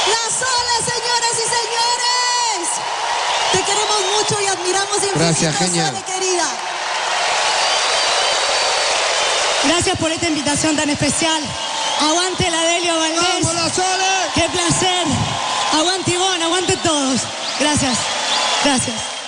La Sole, señoras y señores. Te queremos mucho y admiramos infinito. Gracias, genial. Sole, querida. Gracias por esta invitación tan especial. Aguante la Delio Valdés. ¡Vamos, la Sole! ¡Qué placer! Aguante Ivonne, aguante todos. Gracias. Gracias.